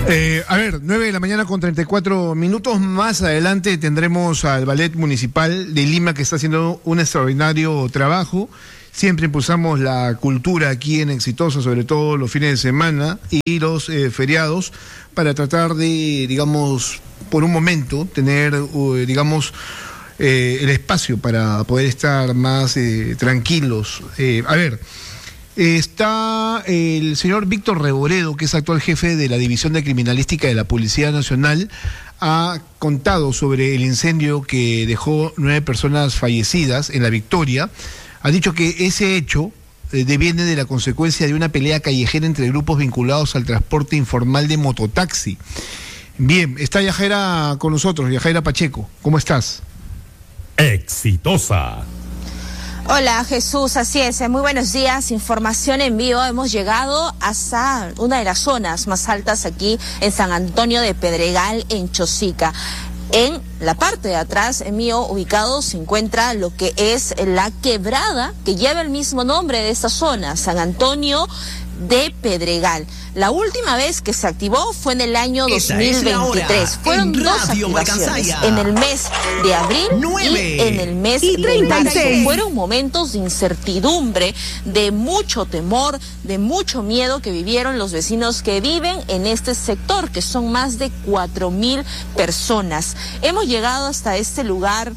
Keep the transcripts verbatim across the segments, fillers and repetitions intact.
Eh, a ver, nueve de la mañana con treinta y cuatro minutos. Más adelante tendremos al Ballet Municipal de Lima, que está haciendo un extraordinario trabajo. Siempre impulsamos la cultura aquí en Exitosa, sobre todo los fines de semana y los eh, feriados, para tratar de, digamos, por un momento, tener, uh, digamos, eh, el espacio para poder estar más eh, tranquilos. Eh, a ver... Está el señor Víctor Reboredo, que es actual jefe de la División de Criminalística de la Policía Nacional, ha contado sobre el incendio que dejó nueve personas fallecidas en La Victoria. Ha dicho que ese hecho eh, deviene de la consecuencia de una pelea callejera entre grupos vinculados al transporte informal de mototaxi. Bien, está Yajaira con nosotros, Yajaira Pacheco. ¿Cómo estás? Exitosa. Hola Jesús, así es, muy buenos días, información en vivo. Hemos llegado hasta una de las zonas más altas aquí en San Antonio de Pedregal, en Chosica. En la parte de atrás mío ubicado se encuentra lo que es la quebrada que lleva el mismo nombre de esta zona, San Antonio de Pedregal. La última vez que se activó fue en el año dos mil veintitrés. Fueron dos activaciones, en el mes de abril y en el mes de marzo. Fueron momentos de incertidumbre, de mucho temor, de mucho miedo que vivieron los vecinos que viven en este sector, que son más de cuatro mil personas. Hemos llegado hasta este lugar,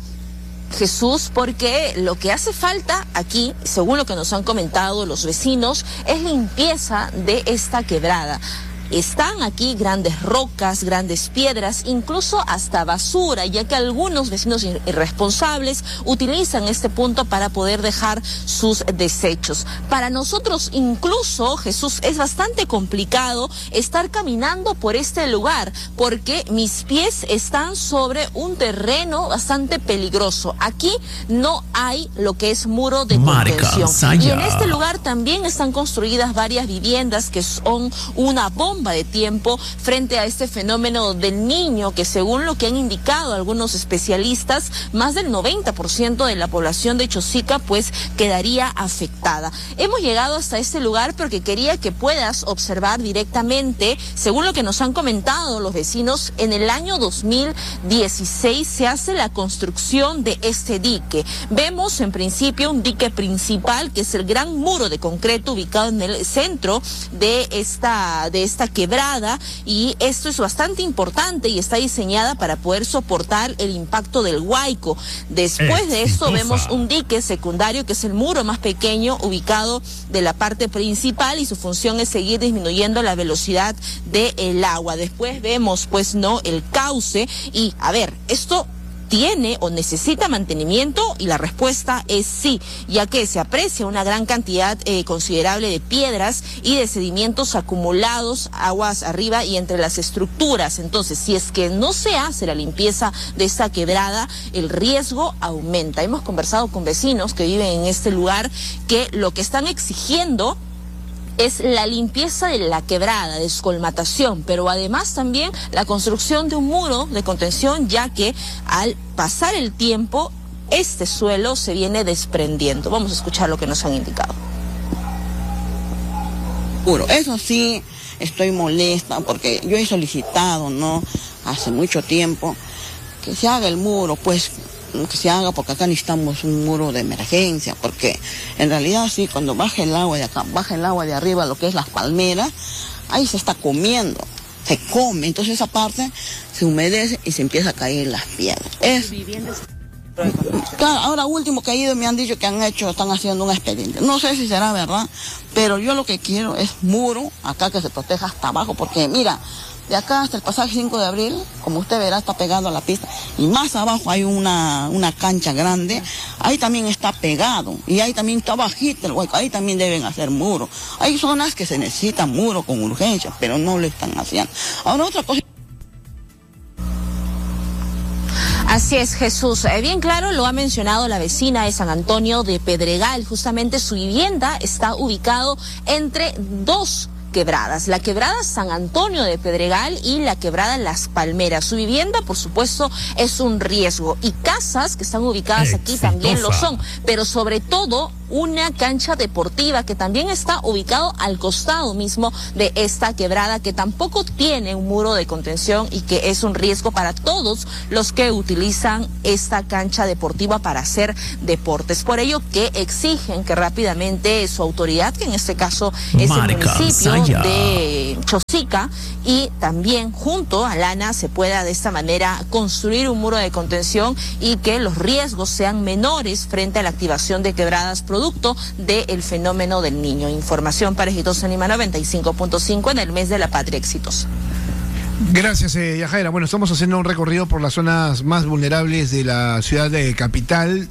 Jesús, porque lo que hace falta aquí, según lo que nos han comentado los vecinos, es limpieza de esta quebrada. Están aquí grandes rocas, grandes piedras, incluso hasta basura, ya que algunos vecinos irresponsables utilizan este punto para poder dejar sus desechos. Para nosotros incluso, Jesús, es bastante complicado estar caminando por este lugar, porque mis pies están sobre un terreno bastante peligroso. Aquí no hay lo que es muro de contención. Y en este lugar también están construidas varias viviendas que son una bomba de tiempo frente a este fenómeno del niño, que según lo que han indicado algunos especialistas, más del noventa por ciento de la población de Chosica pues quedaría afectada. Hemos llegado hasta este lugar porque quería que puedas observar directamente, según lo que nos han comentado los vecinos, en el año dos mil dieciséis se hace la construcción de este dique. Vemos en principio un dique principal, que es el gran muro de concreto ubicado en el centro de esta, de esta quebrada, y esto es bastante importante y está diseñada para poder soportar el impacto del huaico. Después de esto vemos un dique secundario, que es el muro más pequeño ubicado de la parte principal, y su función es seguir disminuyendo la velocidad del agua. Después vemos pues no el cauce, y a ver, esto ¿tiene o necesita mantenimiento? Y la respuesta es sí, ya que se aprecia una gran cantidad eh, considerable de piedras y de sedimentos acumulados aguas arriba y entre las estructuras. Entonces, si es que no se hace la limpieza de esta quebrada, el riesgo aumenta. Hemos conversado con vecinos que viven en este lugar, que lo que están exigiendo es la limpieza de la quebrada, descolmatación, pero además también la construcción de un muro de contención, ya que al pasar el tiempo este suelo se viene desprendiendo. Vamos a escuchar lo que nos han indicado. Eso sí, estoy molesta porque yo he solicitado, ¿no?, hace mucho tiempo que se haga el muro, pues que se haga, porque acá necesitamos un muro de emergencia, porque en realidad sí, cuando baja el agua de acá, baja el agua de arriba, lo que es las palmeras, ahí se está comiendo, se come, entonces esa parte se humedece y se empieza a caer las piedras. Es, claro, ahora último que he ido me han dicho que han hecho, están haciendo un expediente, no sé si será verdad, pero yo lo que quiero es muro acá que se proteja hasta abajo, porque mira, de acá hasta el pasaje cinco de abril, como usted verá, está pegado a la pista. Y más abajo hay una, una cancha grande. Ahí también está pegado. Y ahí también está bajito el hueco. Ahí también deben hacer muro. Hay zonas que se necesitan muro con urgencia, pero no lo están haciendo. Ahora otra cosa. Así es, Jesús. Eh, bien claro lo ha mencionado la vecina de San Antonio de Pedregal. Justamente su vivienda está ubicado entre dos quebradas, la quebrada San Antonio de Pedregal y la quebrada Las Palmeras. Su vivienda, por supuesto, es un riesgo, y casas que están ubicadas aquí también lo son, pero sobre todo una cancha deportiva que también está ubicado al costado mismo de esta quebrada, que tampoco tiene un muro de contención y que es un riesgo para todos los que utilizan esta cancha deportiva para hacer deportes. Por ello que exigen que rápidamente su autoridad, que en este caso es Marca, el municipio Saya. de Chosica, y también junto a Lana se pueda de esta manera construir un muro de contención y que los riesgos sean menores frente a la activación de quebradas producto del fenómeno del Niño. Información para Exitosa Lima noventa y cinco punto cinco en el mes de la patria exitosa. Gracias, eh, Yajaira. Bueno, estamos haciendo un recorrido por las zonas más vulnerables de la ciudad de capital,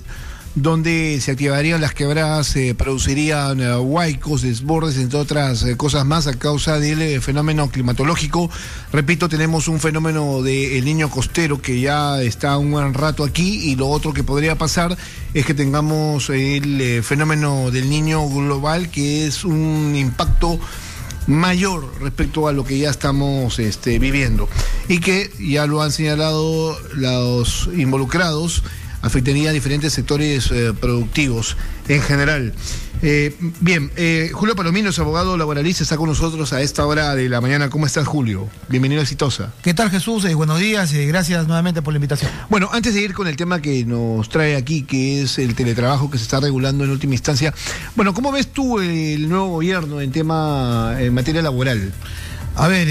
donde se activarían las quebradas, se eh, producirían eh, huaicos, desbordes, entre otras eh, cosas más, a causa del eh, fenómeno climatológico. Repito, tenemos un fenómeno del Niño costero que ya está un buen rato aquí, y lo otro que podría pasar es que tengamos el eh, fenómeno del Niño global, que es un impacto mayor respecto a lo que ya estamos este, viviendo, y que ya lo han señalado los involucrados, afectaría a diferentes sectores eh, productivos en general. Eh, bien, eh, Julio Palomino es abogado laboralista, está con nosotros a esta hora de la mañana. ¿Cómo estás, Julio? Bienvenido a Exitosa. ¿Qué tal, Jesús? Eh, buenos días, eh, gracias nuevamente por la invitación. Bueno, antes de ir con el tema que nos trae aquí, que es el teletrabajo que se está regulando en última instancia, bueno, ¿cómo ves tú el nuevo gobierno en tema, en materia laboral? A ver,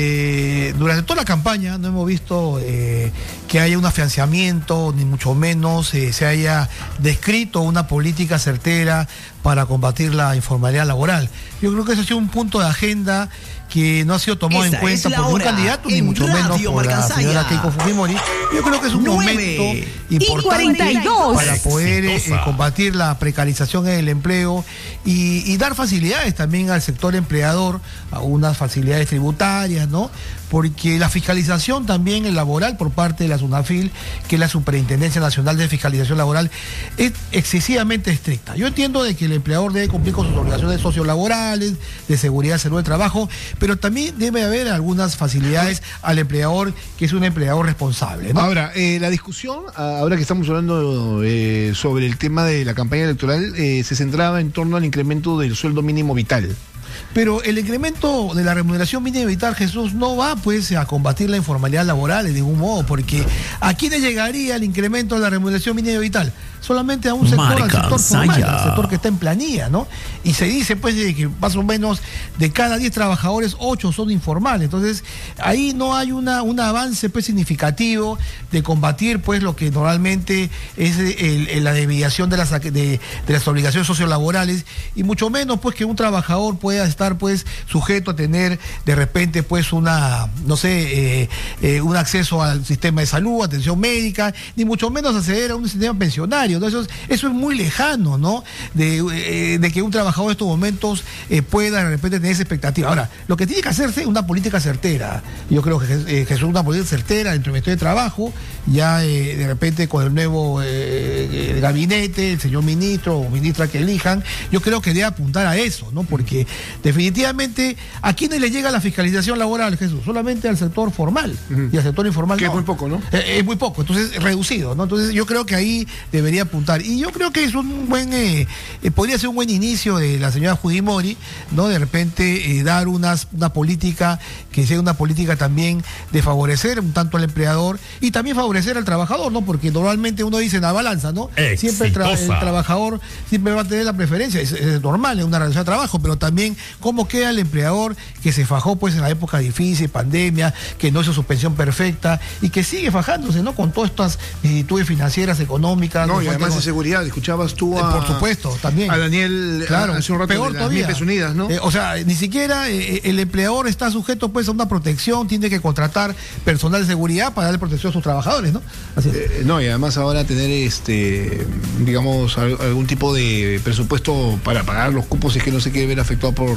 eh, durante toda la campaña no hemos visto eh, que haya un afianzamiento, ni mucho menos eh, se haya descrito una política certera para combatir la informalidad laboral. Yo creo que eso ha sido un punto de agenda que no ha sido tomado Esa en cuenta por un candidato, ni mucho menos por la señora Keiko Fujimori. Yo creo que es un momento importante para poder eh, combatir la precarización en el empleo y, y dar facilidades también al sector empleador, a unas facilidades tributarias, ¿no? Porque la fiscalización también laboral por parte de la SUNAFIL, que es la Superintendencia Nacional de Fiscalización Laboral, es excesivamente estricta. Yo entiendo de que el empleador debe cumplir con sus obligaciones sociolaborales, de seguridad, salud del trabajo, pero también debe haber algunas facilidades al empleador, que es un empleador responsable, ¿no? Ahora, eh, la discusión, ahora que estamos hablando eh, sobre el tema de la campaña electoral, eh, se centraba en torno al incremento del sueldo mínimo vital. Pero el incremento de la remuneración mínima vital, Jesús, no va pues a combatir la informalidad laboral de ningún modo, porque ¿a quiénes llegaría el incremento de la remuneración mínima vital? Solamente a un sector, Marca, al sector formal, al sector que está en planilla, ¿no? Y se dice pues de que más o menos de cada diez trabajadores, ocho son informales. Entonces, ahí no hay una, un avance pues significativo de combatir pues lo que normalmente es el, el, la desviación de las, de, de las obligaciones sociolaborales, y mucho menos pues que un trabajador pueda estar pues sujeto a tener de repente pues una, no sé, eh, eh, un acceso al sistema de salud, atención médica, ni mucho menos acceder a un sistema pensionario. Eso es, eso es muy lejano, ¿no? De, eh, de que un trabajador en estos momentos eh, pueda de repente tener esa expectativa. Ahora, lo que tiene que hacerse es una política certera. Yo creo que eh, Jesús, una política certera dentro del Ministerio de Trabajo, ya eh, de repente con el nuevo eh, el gabinete, el señor ministro o ministra que elijan, yo creo que debe apuntar a eso, ¿no? Porque definitivamente, ¿a quiénes le llega la fiscalización laboral, Jesús? Solamente al sector formal, uh-huh. y al sector informal que no. es muy poco, ¿no? Eh, es muy poco, entonces reducido, ¿no? Entonces yo creo que ahí debería apuntar. Y yo creo que es un buen, eh, eh, podría ser un buen inicio de la señora Fujimori, ¿no? De repente eh, dar unas, una política que sea una política también de favorecer un tanto al empleador y también favorecer al trabajador, ¿no? Porque normalmente uno dice en la balanza, ¿no? Exitosa. Siempre el, tra el trabajador siempre va a tener la preferencia, es, es normal en una relación de trabajo, pero también cómo queda el empleador que se fajó pues en la época difícil, pandemia, que no hizo su pensión perfecta y que sigue fajándose, ¿no? Con todas estas vicisitudes financieras, económicas. No, y además de seguridad, escuchabas tú a... Por supuesto, también. A Daniel, claro, hace un rato, peor de todavía. las Unidas, ¿no? Eh, o sea, ni siquiera eh, el empleador está sujeto pues a una protección, tiene que contratar personal de seguridad para darle protección a sus trabajadores, ¿no? Así es. Eh, no, y además ahora tener este, digamos, algún tipo de presupuesto para pagar los cupos es que no se quiere ver afectado por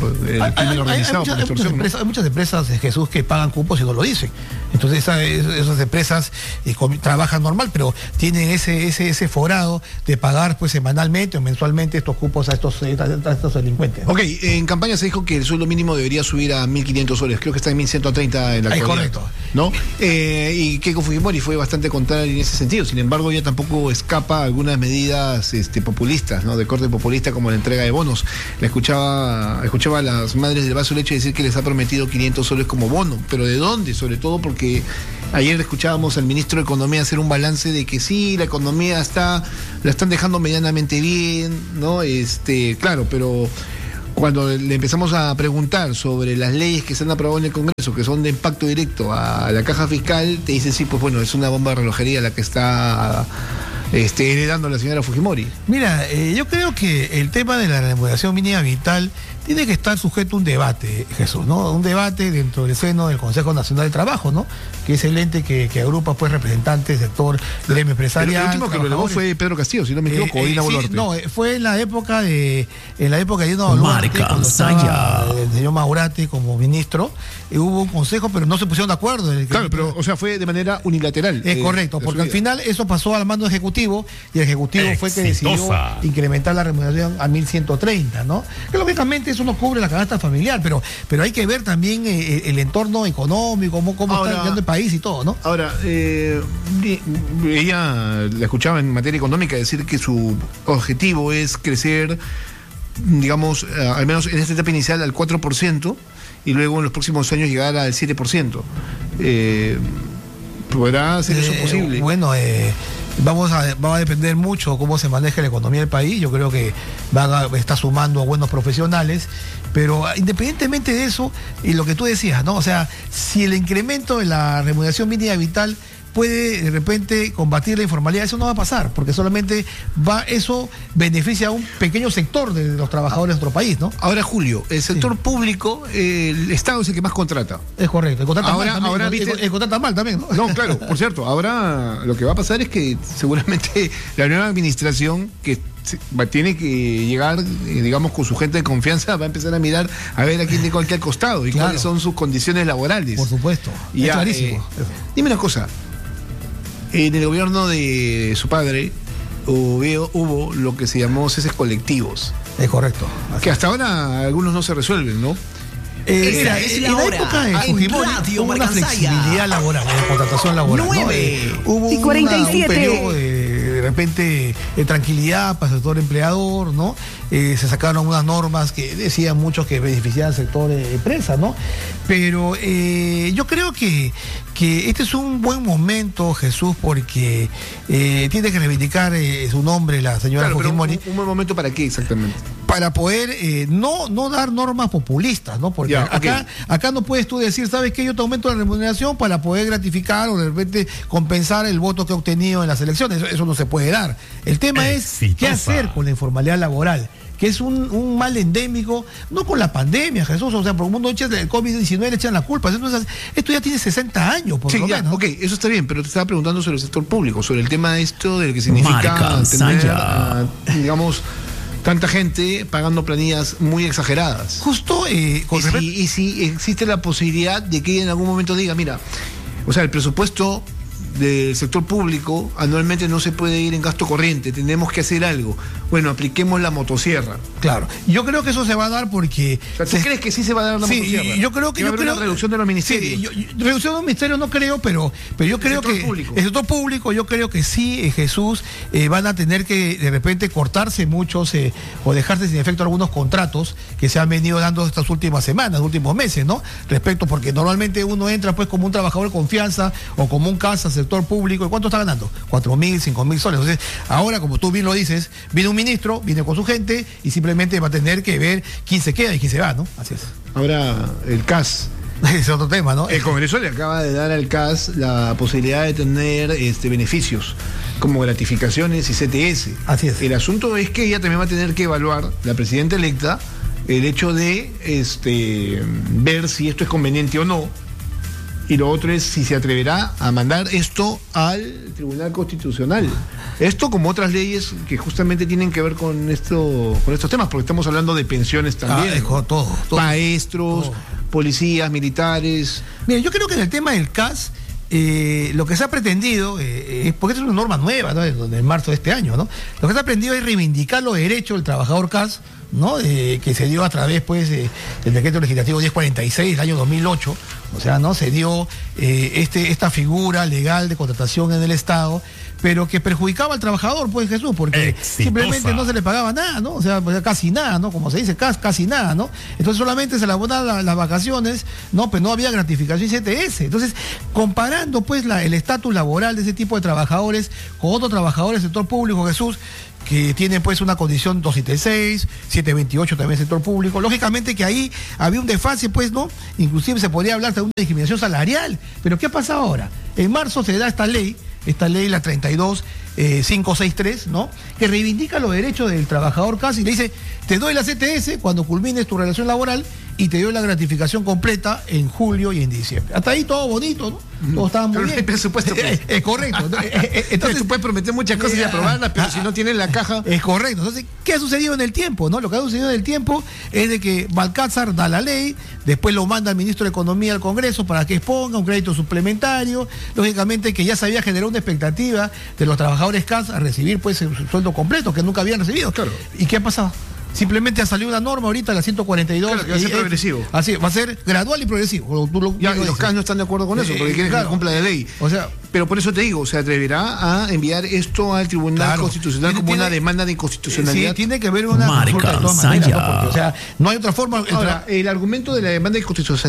el hay, crimen hay, organizado, hay, por muchas, hay, muchas extorsión, ¿no? empresas, hay muchas empresas, Jesús, que pagan cupos y no lo dicen. Entonces esa, esas empresas eh, trabajan normal, pero tienen ese, ese, ese forado de pagar pues semanalmente o mensualmente estos cupos a estos, a estos delincuentes, ¿no? Ok, en campaña se dijo que el sueldo mínimo debería subir a mil quinientos soles, creo que está en mil ciento treinta en la Es actualidad, correcto. ¿no? Eh, y Keiko Fujimori fue bastante contraria en ese sentido, sin embargo ella tampoco escapa a algunas medidas este, populistas, ¿no? De corte populista, como la entrega de bonos. La escuchaba, escuchaba a las madres del vaso de leche decir que les ha prometido quinientos soles como bono, pero ¿de dónde? Sobre todo porque ayer escuchábamos al ministro de Economía hacer un balance de que sí, la economía está, la están dejando medianamente bien, ¿no? Este, claro, pero cuando le empezamos a preguntar sobre las leyes que se han aprobado en el Congreso, que son de impacto directo a la caja fiscal, te dicen sí, pues bueno, es una bomba de relojería la que está este, heredando la señora Fujimori. Mira, eh, yo creo que el tema de la remuneración mínima vital tiene que estar sujeto a un debate, Jesús, ¿no? Un debate dentro del seno del Consejo Nacional de Trabajo, ¿no? Que es el ente que, que agrupa pues representantes del sector gremio empresarial. El último que lo elevó fue Pedro Castillo, si no me equivoco, eh, o eh, Dina sí, Boluarte. No, fue en la época de, en la época de Dina Boluarte, cuando estaba el señor Maurate como ministro, eh, hubo un consejo, pero no se pusieron de acuerdo. El, claro, pero, o sea, fue de manera unilateral. Es eh, correcto, porque al final eso pasó al mando ejecutivo, y el ejecutivo Exitosa. fue que decidió incrementar la remuneración a mil ciento treinta, ¿no? Que lógicamente eso no cubre la canasta familiar, pero, pero hay que ver también eh, el entorno económico, cómo, cómo ahora, está yendo el país y todo, ¿no? Ahora, eh, ella la escuchaba en materia económica decir que su objetivo es crecer, digamos, eh, al menos en esta etapa inicial al cuatro por ciento y luego en los próximos años llegar al siete por ciento. Eh, ¿Podrá ser eso eh, posible? Bueno, eh... Vamos a, va a depender mucho cómo se maneje la economía del país. Yo creo que va a, está sumando a buenos profesionales, pero independientemente de eso, y lo que tú decías, ¿no? O sea, si el incremento de la remuneración mínima vital puede de repente combatir la informalidad, eso no va a pasar, porque solamente va, eso beneficia a un pequeño sector de los trabajadores de nuestro país, ¿no? Ahora, Julio, el sector sí. público, eh, el Estado es el que más contrata. Es correcto, el contrata ahora, mal también, ahora, el, ¿viste? el, el contrata mal también, ¿no? No, claro, por cierto, ahora lo que va a pasar es que seguramente la nueva administración que tiene que llegar, digamos, con su gente de confianza, va a empezar a mirar a ver a quién de cualquier costado y claro. cuáles son sus condiciones laborales. Por supuesto, y es ya, clarísimo. Eh, dime una cosa, en el gobierno de su padre hubo, hubo lo que se llamó ceses colectivos. Es correcto. Que hasta ahora algunos no se resuelven, ¿no? Eh, mira, es la en la época de Fujimori hubo una flexibilidad laboral, de contratación laboral. nueve ¿no? Eh, hubo y cuarenta y siete. Una, un periodo de, de repente de tranquilidad para el sector empleador, ¿no? Eh, se sacaron unas normas que decían muchos que beneficiaban al sector de empresa, ¿no? Pero eh, yo creo que, que este es un buen momento, Jesús, porque eh, tiene que reivindicar eh, su nombre la señora claro, Fujimori. Un, un buen momento para qué exactamente? Para poder eh, no, no dar normas populistas, ¿no? Porque ya, acá, okay. acá no puedes tú decir, ¿sabes qué? Yo te aumento la remuneración para poder gratificar o de repente compensar el voto que he obtenido en las elecciones. Eso, eso no se puede dar. El tema Exitosa. es qué hacer con la informalidad laboral, que es un, un mal endémico, no con la pandemia, Jesús, o sea, por el mundo del COVID diecinueve le echan la culpa. Entonces, esto ya tiene sesenta años, por sí, lo ya, menos. Ok, eso está bien, pero te estaba preguntando sobre el sector público, sobre el tema de esto, del que significa tener, uh, digamos, tanta gente pagando planillas muy exageradas. Justo, eh, con y, si, y si existe la posibilidad de que en algún momento diga, mira, o sea, el presupuesto del sector público anualmente no se puede ir en gasto corriente, tenemos que hacer algo. Bueno, apliquemos la motosierra. Claro, yo creo que eso se va a dar porque... O sea, ¿tú se... crees que sí se va a dar la sí, motosierra? Yo creo que... que va yo a haber creo... una reducción de los ministerios. Sí, yo, yo, reducción de los ministerios no creo, pero, pero yo creo el sector que... Público. El sector público, yo creo que sí, eh, Jesús, eh, van a tener que de repente cortarse muchos eh, o dejarse sin efecto algunos contratos que se han venido dando estas últimas semanas, últimos meses, ¿no? Respecto, porque normalmente uno entra pues como un trabajador de confianza o como un casa, sector público, ¿y cuánto está ganando? Cuatro mil, cinco mil soles. Entonces, ahora, como tú bien lo dices, viene un ministro, viene con su gente y simplemente va a tener que ver quién se queda y quién se va, ¿no? Así es. Ahora, el C A S. Es otro tema, ¿no? El Congreso le acaba de dar al C A S la posibilidad de tener este, beneficios como gratificaciones y C T S. Así es. El asunto es que ella también va a tener que evaluar, la presidenta electa, el hecho de este, ver si esto es conveniente o no. Y lo otro es si se atreverá a mandar esto al Tribunal Constitucional. Esto como otras leyes que justamente tienen que ver con esto, con estos temas, porque estamos hablando de pensiones también. Ah, ¿no? todo, todo. Maestros, todo. Policías, militares. Mira, yo creo que en el tema del C A S, eh, lo que se ha pretendido, eh, es porque es una norma nueva, ¿no? En marzo de este año, ¿no? Lo que se ha pretendido es reivindicar los derechos del trabajador C A S, ¿no? Eh, que se dio a través, pues, eh, del decreto legislativo diez cuarenta y seis del año dos mil ocho. O sea, no se dio eh, este, esta figura legal de contratación en el Estado, pero que perjudicaba al trabajador, pues, Jesús, porque Exitosa. simplemente no se le pagaba nada, ¿no? O sea, pues, casi nada, ¿no? Como se dice, casi, casi nada, ¿no? Entonces solamente se le abonaban la, las vacaciones, ¿no? Pues no había gratificación y C T S. Entonces, comparando, pues, la, el estatus laboral de ese tipo de trabajadores con otros trabajadores del sector público, Jesús, que tienen pues una condición doscientos setenta y seis, setecientos veintiocho también el sector público. Lógicamente que ahí había un desfase, pues, ¿no? Inclusive se podría hablar de una discriminación salarial. Pero ¿qué pasa ahora? En marzo se da esta ley, esta ley, la treinta y dos mil quinientos sesenta y tres, ¿no? Que reivindica los derechos del trabajador C A S y le dice, te doy la C T S cuando culmines tu relación laboral y te doy la gratificación completa en julio y en diciembre. Hasta ahí todo bonito, ¿no? Todo estaba muy pero bien. No hay presupuesto. Es, es correcto. Entonces tú puedes prometer muchas cosas y aprobarlas, pero si no tienes la caja... Es correcto. Entonces, ¿qué ha sucedido en el tiempo? ¿No? Lo que ha sucedido en el tiempo es de que Balcázar da la ley, después lo manda al ministro de Economía al Congreso para que exponga un crédito suplementario. Lógicamente que ya se había generado una expectativa de los trabajadores C A S a recibir pues su sueldo completo, que nunca habían recibido. Claro. ¿Y qué ha pasado? Simplemente ha salido una norma ahorita, la ciento cuarenta y dos. Claro, que va a ser eh, progresivo. Así, va a ser gradual y progresivo. Tú lo, ya, lo los C A S no están de acuerdo con eso, porque eh, quieren claro. que cumpla la ley. O sea, pero por eso te digo, se atreverá a enviar esto al Tribunal claro. Constitucional como tiene, una demanda de inconstitucionalidad. Sí, tiene que haber una consulta de todas maneras, ¿no? Porque, o sea, no hay otra forma. Ahora, el argumento de la demanda de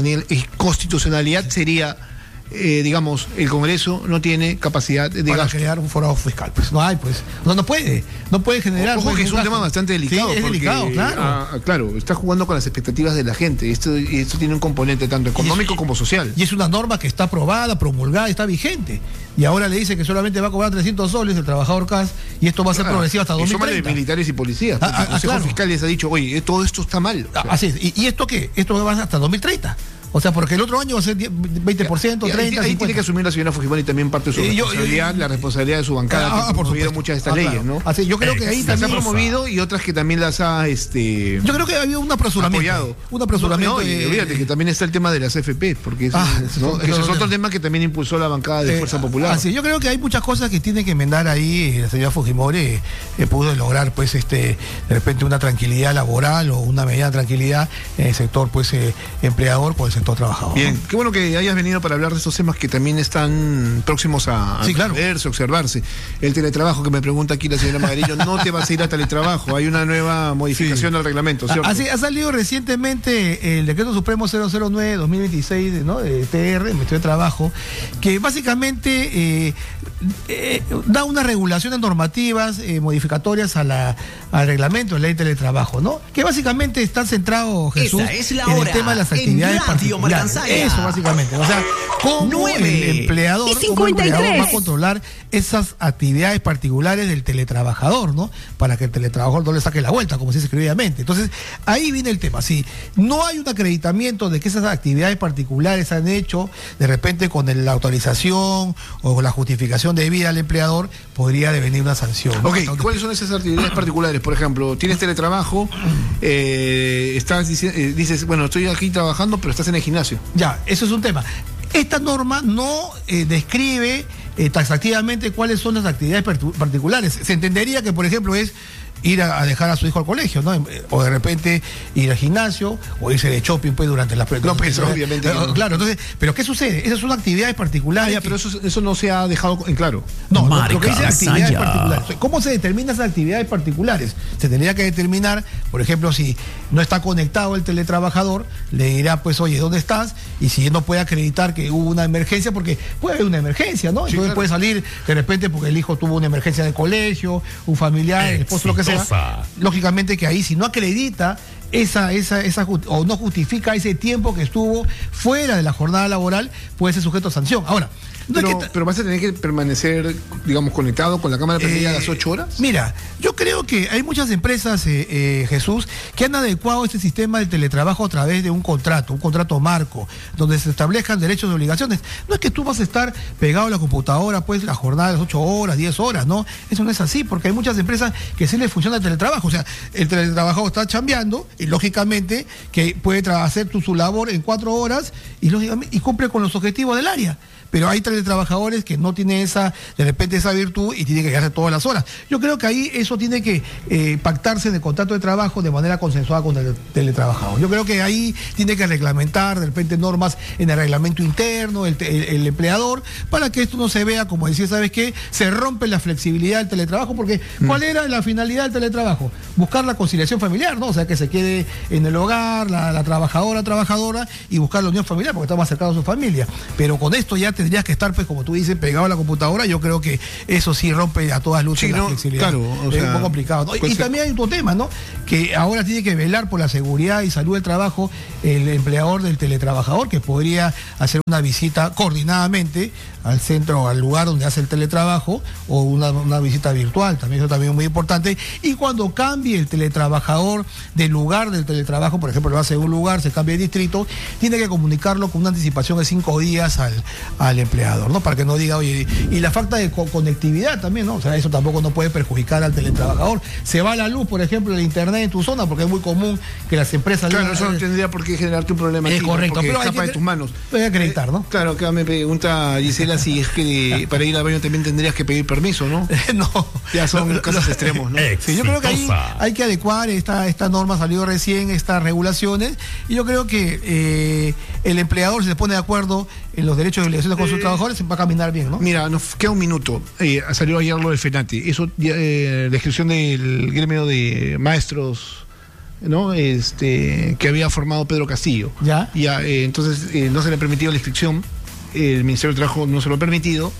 constitucionalidad sería... Eh, digamos, el Congreso no tiene capacidad de para gasto. crear un foro fiscal, pues no hay, pues no, no puede, no puede generar. Ojo pues, que es un gasto. tema bastante delicado. Sí, es porque, delicado, claro. Ah, claro, está jugando con las expectativas de la gente. Esto, esto tiene un componente tanto económico es, como social. Y es una norma que está aprobada, promulgada, está vigente. Y ahora le dice que solamente va a cobrar trescientos soles el trabajador C A S y esto va a ser claro. progresivo hasta dos mil treinta. Y de militares y policías. Ah, ah, el Consejo claro. Fiscal les ha dicho, oye, todo esto está mal. O sea, así es. ¿Y, ¿Y esto qué? Esto va hasta dos mil treinta. O sea, porque el otro año va a ser veinte por ciento, treinta por ciento. Ahí, ahí tiene que asumir la señora Fujimori también parte de su eh, responsabilidad, yo, yo, la responsabilidad de su bancada, ah, que ha promovido muchas de estas ah, leyes, claro. ¿no? Así, yo creo que ahí eh, también las ha promovido y otras que también las ha, este... Yo creo que había un apresuramiento. Apoyado. Un apresuramiento. No, no, y olvídate que también está el tema de las A F P, porque eso, ah, ¿no? Eso, eso es otro tema que también impulsó la bancada de eh, Fuerza Popular. Así, yo creo que hay muchas cosas que tiene que enmendar ahí. La señora Fujimori eh, pudo lograr, pues, este, de repente una tranquilidad laboral o una mediana tranquilidad en el sector, pues, eh, empleador por el sector trabajador. Bien, ¿no? Qué bueno que hayas venido para hablar de estos temas que también están próximos a, a sí, claro. verse, observarse. El teletrabajo que me pregunta aquí la señora Magarillo, no te vas a ir a teletrabajo, hay una nueva modificación sí. del reglamento, ¿cierto? Así ha salido recientemente el decreto supremo cero cero nueve guión dos mil veintiséis, ¿no? De T R, Ministerio de Trabajo, que básicamente eh, eh, da unas regulaciones normativas eh, modificatorias a la, al reglamento de ley de teletrabajo, ¿no? Que básicamente está centrado, Jesús, es la en hora, el tema de las actividades particulares. Eso básicamente. O sea, cómo el empleador, cómo el empleador va a controlar esas actividades particulares del teletrabajador, ¿no? Para que el teletrabajador no le saque la vuelta, como se dice escribidamente. Entonces, ahí viene el tema. Si no hay un acreditamiento de que esas actividades particulares se han hecho, de repente con el, la autorización o la justificación debida al empleador, podría devenir una sanción, ¿no? Ok, ¿cuáles son esas actividades particulares? Por ejemplo, tienes teletrabajo, eh, estás eh, dices, bueno, estoy aquí trabajando, pero estás en el gimnasio. Ya, eso es un tema. Esta norma no eh, describe eh, taxativamente cuáles son las actividades particulares. Se entendería que, por ejemplo, es ir a, a dejar a su hijo al colegio, ¿no? O de repente ir al gimnasio o irse de shopping pues durante las no, pues, obviamente no. Claro, entonces, pero ¿qué sucede? Esas son actividades particulares. Ah, ya, que... pero eso, eso no se ha dejado en claro. No, Marica, lo que dice actividades particulares. ¿Cómo se determinan esas actividades particulares? Se tendría que determinar, por ejemplo, si no está conectado el teletrabajador, le dirá, pues, oye, ¿dónde estás? Y si él no puede acreditar que hubo una emergencia, porque puede haber una emergencia, ¿no? Sí, Entonces claro. puede salir de repente porque el hijo tuvo una emergencia en el colegio, un familiar, el esposo, lo que sea. Lógicamente que ahí, si no acredita esa, esa, esa, o no justifica ese tiempo que estuvo fuera de la jornada laboral, puede ser sujeto a sanción. Ahora, No pero, es que pero vas a tener que permanecer, digamos, conectado con la cámara prendida eh, a las ocho horas. Mira, yo creo que hay muchas empresas, eh, eh, Jesús, que han adecuado este sistema del teletrabajo a través de un contrato, un contrato marco, donde se establezcan derechos y obligaciones. No es que tú vas a estar pegado a la computadora, pues, la jornada de las ocho horas, diez horas, ¿no? Eso no es así, porque hay muchas empresas que sí les funciona el teletrabajo. O sea, el teletrabajador está chambeando y, lógicamente, que puede hacer tu, su labor en cuatro horas y, lógicamente, y cumple con los objetivos del área. Pero hay teletrabajadores que no tienen esa, de repente, esa virtud y tienen que quedarse todas las horas. Yo creo que ahí eso tiene que eh, pactarse en el contrato de trabajo de manera consensuada con el teletrabajador. Yo creo que ahí tiene que reglamentar, de repente, normas en el reglamento interno, el, el, el empleador, para que esto no se vea, como decía, ¿sabes qué? Se rompe la flexibilidad del teletrabajo, porque mm. ¿cuál era la finalidad del teletrabajo? Buscar la conciliación familiar, ¿no? O sea, que se quede en el hogar, la, la trabajadora, trabajadora, y buscar la unión familiar, porque está más cercano a su familia. Pero con esto ya tendrías que estar, pues, como tú dices, pegado a la computadora. Yo creo que eso sí rompe a todas luces sí, la no, flexibilidad. Claro, o sea, es un poco complicado, ¿no? Y, y también hay otro tema, ¿no? Que ahora tiene que velar por la seguridad y salud del trabajo el empleador del teletrabajador, que podría hacer una visita coordinadamente al centro, al lugar donde hace el teletrabajo, o una, una visita virtual, también eso también es muy importante. Y cuando cambie el teletrabajador del lugar del teletrabajo, por ejemplo, lo hace en un lugar, se cambia de distrito, tiene que comunicarlo con una anticipación de cinco días al, al empleador, ¿no? Para que no diga, oye, y la falta de co conectividad también, ¿no? O sea, eso tampoco no puede perjudicar al teletrabajador. Se va la luz, por ejemplo, el internet en tu zona, porque es muy común que las empresas... Claro, eso no tendría por qué generarte un problema. Es aquí, correcto, porque pero escapa hay que, de tus manos. Puede acreditar, ¿no? Eh, claro, que me pregunta Gisela si es que para ir al baño también tendrías que pedir permiso, ¿no? No. Ya son no, casos no, extremos, ¿no? Sí, yo creo que ahí hay que adecuar esta, esta norma, salió recién, estas regulaciones, y yo creo que eh, el empleador, si se pone de acuerdo en los derechos y obligaciones con eh, sus trabajadores, se va a caminar bien, ¿no? Mira, nos queda un minuto. Eh, salió ayer lo del FENATE. Eso, eh, la descripción del gremio de maestros, ¿no? Este, que había formado Pedro Castillo. Ya. Ya, eh, entonces eh, no se le ha permitido la inscripción. El Ministerio de Trabajo no se lo ha permitido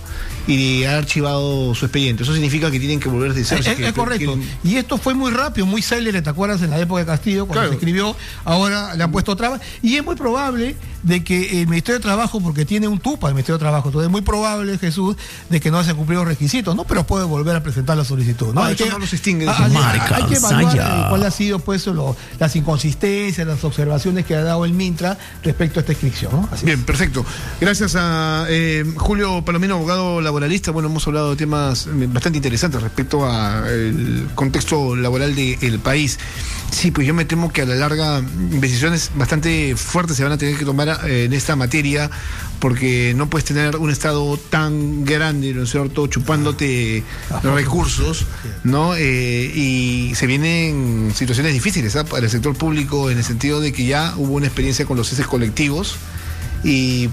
y ha archivado su expediente. Eso significa que tienen que volver a hacer. Es, es correcto. Quieren... Y esto fue muy rápido, muy célere, ¿te acuerdas? En la época de Castillo, cuando claro. se escribió, ahora le han puesto trabas. Y es muy probable de que el Ministerio de Trabajo, porque tiene un tupa el Ministerio de Trabajo, entonces es muy probable, Jesús, de que no se cumplido los requisitos, ¿no? Pero puede volver a presentar la solicitud, ¿no? Ah, hay, que, no los extingue, a, hay, hay que evaluar cuál ha sido, pues, lo, las inconsistencias, las observaciones que ha dado el Mintra respecto a esta inscripción, ¿no? Así Bien, es. Perfecto. Gracias a eh, Julio Palomino, abogado laboralista. Bueno, hemos hablado de temas bastante interesantes respecto al contexto laboral del país. Sí, pues yo me temo que a la larga decisiones bastante fuertes se van a tener que tomar eh, en esta materia, porque no puedes tener un Estado tan grande, ¿no es cierto?, chupándote los recursos, ¿no? Eh, y se vienen situaciones difíciles, ¿eh?, para el sector público, en el sentido de que ya hubo una experiencia con los ceses colectivos y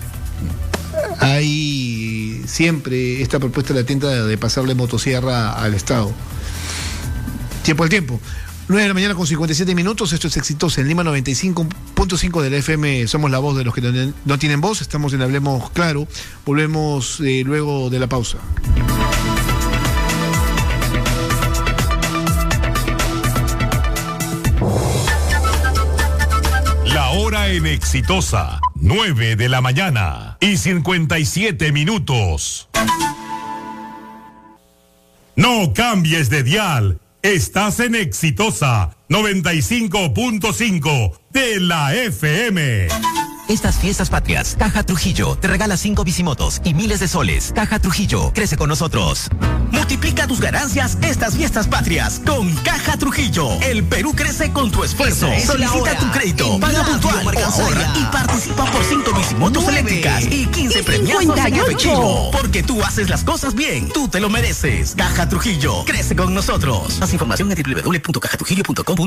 hay siempre esta propuesta latente de pasarle motosierra al Estado. Tiempo al tiempo. nueve de la mañana con cincuenta y siete minutos, esto es Exitosa en Lima noventa y cinco punto cinco de la F M, somos la voz de los que no, no tienen voz, estamos en Hablemos Claro, volvemos eh, luego de la pausa. La hora en Exitosa, nueve de la mañana y cincuenta y siete minutos. No cambies de dial. Estás en Exitosa noventa y cinco punto cinco de la F M. Estas fiestas patrias, Caja Trujillo te regala cinco bicimotos y miles de soles. Caja Trujillo, crece con nosotros. Multiplica tus ganancias estas fiestas patrias con Caja Trujillo. El Perú crece con tu esfuerzo. Solicita tu crédito, paga puntual o ahorra y participa por cinco bicimotos eléctricas y quince premiazos en efectivo. Porque tú haces las cosas bien, tú te lo mereces. Caja Trujillo, crece con nosotros. Más información en doble u doble u doble u punto caja trujillo punto com.